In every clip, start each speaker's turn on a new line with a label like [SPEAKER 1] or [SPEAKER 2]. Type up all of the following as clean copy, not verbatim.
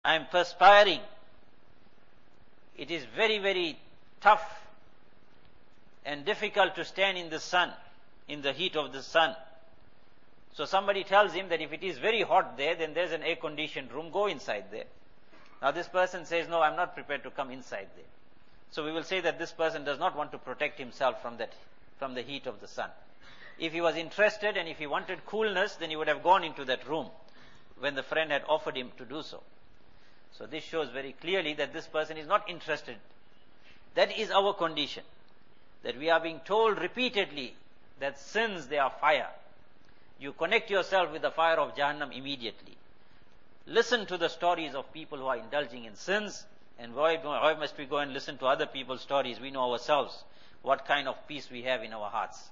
[SPEAKER 1] I am perspiring. It is very, very tough and difficult to stand in the sun, in the heat of the sun. So somebody tells him that if it is very hot there, then there's an air-conditioned room, go inside there. Now this person says, no, I'm not prepared to come inside there. So we will say that this person does not want to protect himself from the heat of the sun. If he was interested and if he wanted coolness, then he would have gone into that room when the friend had offered him to do so. So this shows very clearly that this person is not interested. That is our condition. That we are being told repeatedly that sins, they are fire. You connect yourself with the fire of Jahannam immediately. Listen to the stories of people who are indulging in sins, and why must we go and listen to other people's stories? We know ourselves what kind of peace we have in our hearts.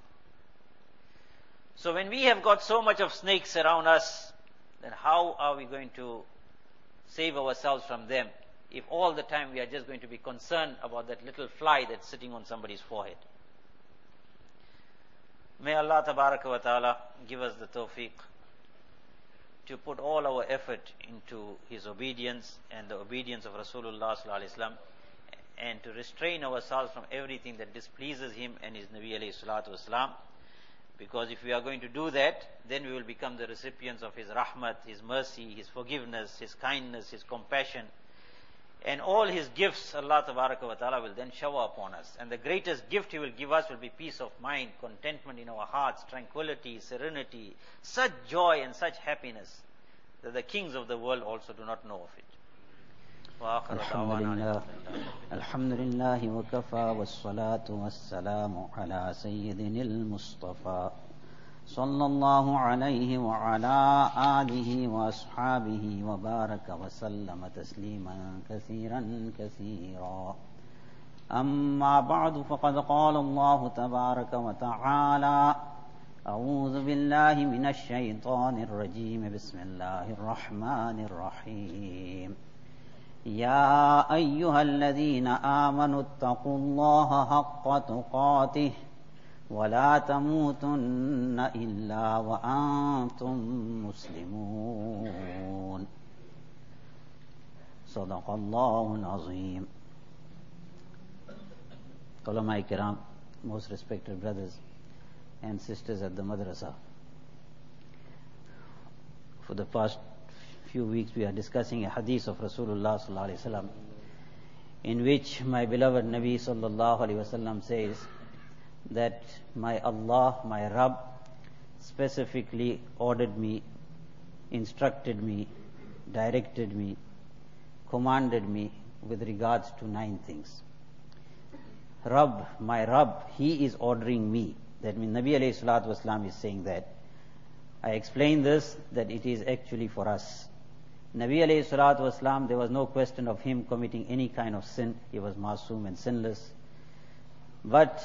[SPEAKER 1] So when we have got so much of snakes around us, then how are we going to save ourselves from them if all the time we are just going to be concerned about that little fly that's sitting on somebody's forehead? May Allah Tabaraka wa Ta'ala give us the tawfiq to put all our effort into His obedience and the obedience of Rasulullah Sallallahu Alaihi Wasallam, and to restrain ourselves from everything that displeases Him and His Nabi Alayhi Salatu Wasalam. Because if we are going to do that, then we will become the recipients of His rahmat, His mercy, His forgiveness, His kindness, His compassion. And all His gifts, Allah Tabaraka wa Ta'ala will then shower upon us. And the greatest gift He will give us will be peace of mind, contentment in our hearts, tranquility, serenity, such joy and such happiness that the kings of the world also do not know of it.
[SPEAKER 2] الحمد لله وكفى والصلاة والسلام على سيدنا المصطفى صلى الله عليه وعلى آله وأصحابه وبارك وسلم تسليما كثيرا كثيرا. أما بعد، فقد قال الله تبارك وتعالى: أعوذ بالله من الشيطان الرجيم، بسم الله الرحمن الرحيم. يا أيها الذين آمنوا اتقوا الله حق تقاته ولا تموتن إلا وأنتم مسلمون. صدق الله العظيم. Ulama Kiram, most respected brothers and sisters at the madrasa, for the past few weeks we are discussing a hadith of Rasulullah Sallallahu Alaihi Wasallam, in which my beloved Nabi Sallallahu Alaihi Wasallam says that my Allah, my Rabb, specifically ordered me, instructed me, directed me, commanded me with regards to 9 things. Rabb, my Rabb, He is ordering me. That means Nabi alayhi salatu wasalam is saying that. I explained this, that it is actually for us. Nabi alayhi salatu wasalam, there was no question of him committing any kind of sin. He was masoom and sinless. But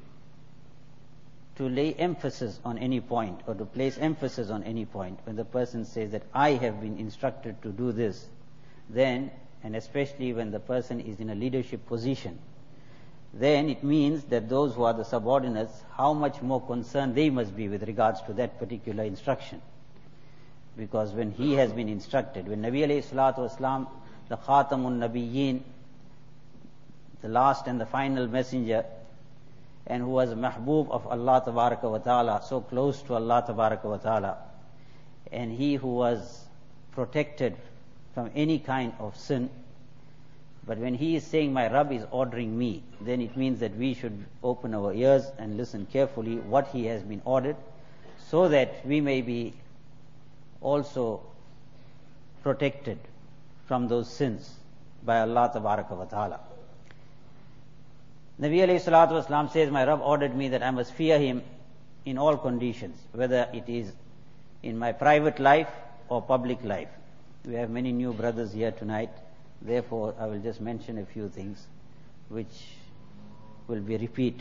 [SPEAKER 2] to lay emphasis on any point, or to place emphasis on any point, when the person says that I have been instructed to do this, then, and especially when the person is in a leadership position, then it means that those who are the subordinates, how much more concerned they must be with regards to that particular instruction. Because when he has been instructed, when Nabi alayhi salatu wasalam, the Khatamun Nabiyyin, the last and the final messenger, and who was Mahbub of Allah Tabaraka wa Ta'ala, so close to Allah Tabaraka wa Ta'ala, and he who was protected from any kind of sin. But when he is saying my Rabb is ordering me, then it means that we should open our ears and listen carefully what he has been ordered, so that we may be also protected from those sins by Allah Tabaraka wa Ta'ala. Nabi alayhi salatu wasalam says, my Rabb ordered me that I must fear him in all conditions, whether it is in my private life or public life. We have many new brothers here tonight, therefore I will just mention a few things which will be repeat.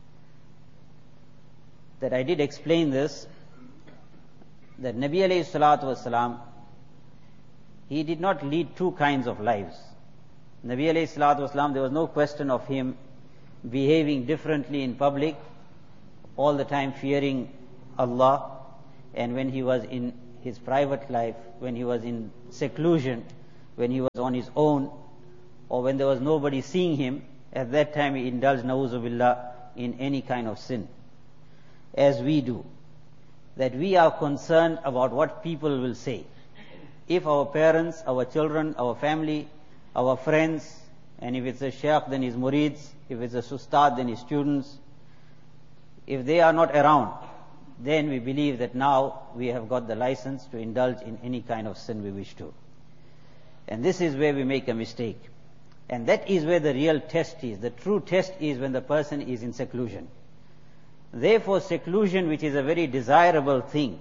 [SPEAKER 2] That I did explain this, that Nabi alayhi salatu wasalam, he did not lead 2 kinds of lives. Nabi alayhi salatu wasalam, there was no question of him behaving differently in public, all the time fearing Allah, and when he was in his private life, when he was in seclusion, when he was on his own, or when there was nobody seeing him, at that time he indulged, na'uzu billah, in any kind of sin. As we do. That we are concerned about what people will say. If our parents, our children, our family, our friends, and if it's a shaykh, then his murids, if it's a ustad, then his students, if they are not around, then we believe that now we have got the license to indulge in any kind of sin we wish to. And this is where we make a mistake. And that is where the real test is. The true test is when the person is in seclusion. Therefore, seclusion, which is a very desirable thing,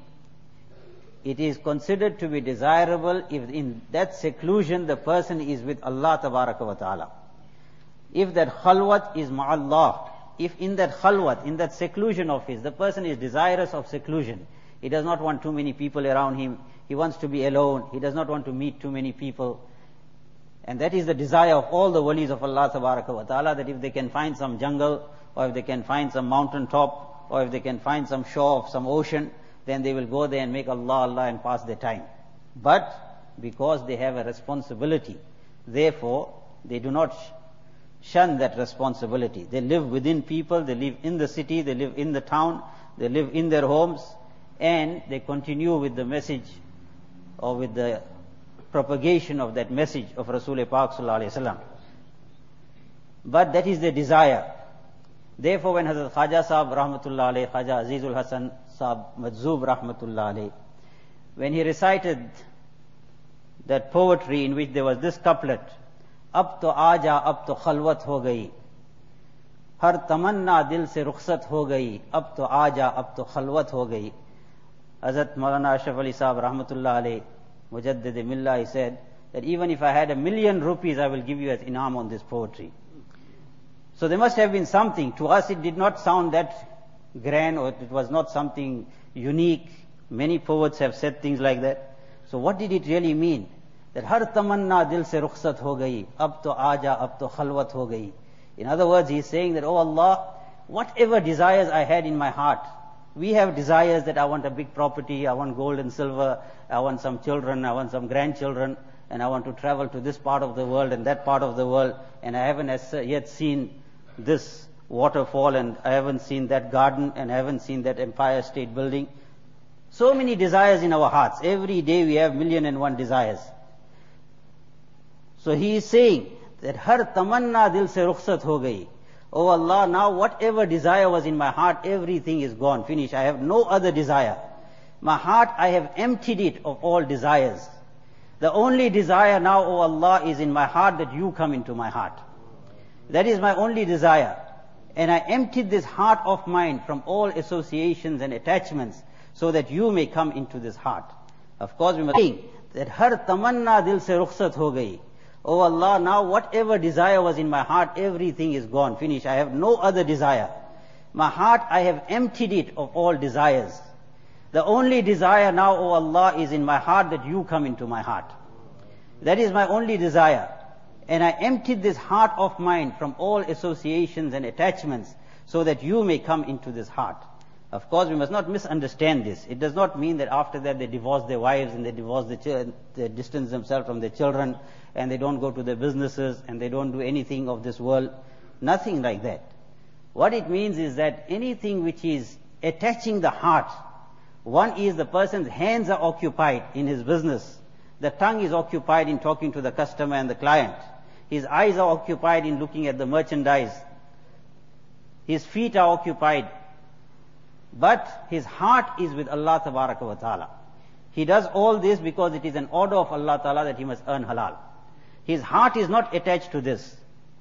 [SPEAKER 2] it is considered to be desirable if in that seclusion the person is with Allah Tabaraka wa Ta'ala. If that khalwat is ma'allah, if in that khalwat, in that seclusion of his, the person is desirous of seclusion, he does not want too many people around him, he wants to be alone, he does not want to meet too many people. And that is the desire of all the walis of Allah Tabaraka wa Ta'ala, that if they can find some jungle, or if they can find some mountain top, or if they can find some shore of some ocean, then they will go there and make Allah, Allah and pass their time. But because they have a responsibility, therefore they do not shun that responsibility. They live within people, they live in the city, they live in the town, they live in their homes, and they continue with the message or with the propagation of that message of Rasul Pak Sallallahu Alaihi Wasallam. But that is their desire. Therefore, when Hazrat Khaja Sahab Rahmatullah Alayhi, Khaja Azizul Hasan Sahab Madzoob Rahmatullah Alayhi, when he recited that poetry in which there was this couplet, अब तो आजा अब तो खलवत हो गई, हर तमन्ना दिल से रुखसत हो गई, अब तो आजा अब तो खलवत हो गई. Hazrat Maulana Ashraf Ali Sahab Rahmatullah Alayhi, Mujaddid Millah, he said that even if I had 1,000,000 rupees, I will give you as inam on this poetry. So there must have been something. To us it did not sound that grand, or it was not something unique. Many poets have said things like that. So what did it really mean? That har tamanna dil se rukhsat ho gayi, ab to aja, ab to khalwat ho gayi. In other words, he is saying that, oh Allah, whatever desires I had in my heart, we have desires that I want a big property, I want gold and silver, I want some children, I want some grandchildren, and I want to travel to this part of the world and that part of the world, and I haven't yet seen this waterfall, and I haven't seen that garden, and I haven't seen that Empire State Building. So many desires in our hearts. Every day we have 1,000,001 desires. So he is saying that har tamanna dil se rukhsat ho gayi. Oh Allah, now whatever desire was in my heart, everything is gone, finished. I have no other desire. My heart, I have emptied it of all desires. The only desire now, oh Allah, is in my heart that you come into my heart. That is my only desire. And I emptied this heart of mine from all associations and attachments so that you may come into this heart. Of course, we must think that har tamanna dil se rukhsat ho gayi. Oh Allah, now whatever desire was in my heart, everything is gone, finished. I have no other desire. My heart, I have emptied it of all desires. The only desire now, oh Allah, is in my heart that you come into my heart. That is my only desire. And I emptied this heart of mine from all associations and attachments so that you may come into this heart. Of course, we must not misunderstand this. It does not mean that after that they divorce their wives and they divorce they distance themselves from their children and they don't go to their businesses and they don't do anything of this world. Nothing like that. What it means is that anything which is attaching the heart, one is the person's hands are occupied in his business. The tongue is occupied in talking to the customer and the client. His eyes are occupied in looking at the merchandise. His feet are occupied. But his heart is with Allah Tabaraka wa Ta'ala. He does all this because it is an order of Allah Ta'ala that he must earn halal. His heart is not attached to this.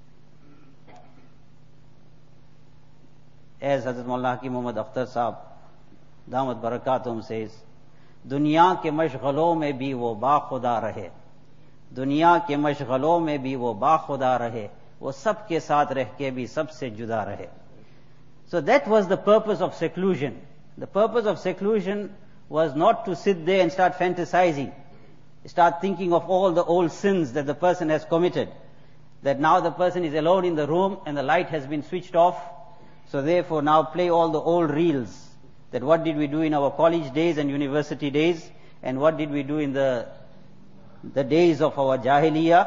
[SPEAKER 2] As Hazrat Maulana Hakim Muhammad Akhtar Sahab, Damat Barakatum says, दुनिया के मशगलों में भी वो बाखुदा रहे, दुनिया के मशगलों में भी वो बाखुदा रहे, वो सबके साथ रह के भी सबसे जुदा रहे. So that was the purpose of seclusion. The purpose of seclusion was not to sit there and start fantasizing, start thinking of all the old sins that the person has committed, that now the person is alone in the room and the light has been switched off, so therefore now play all the old reels. That what did we do in our college days and university days, and what did we do in the the days of our Jahiliyyah,